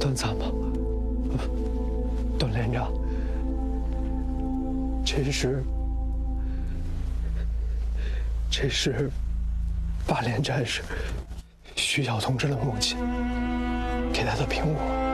算惨吗？段连长，这是8连战士徐晓同志的母亲给他的苹果。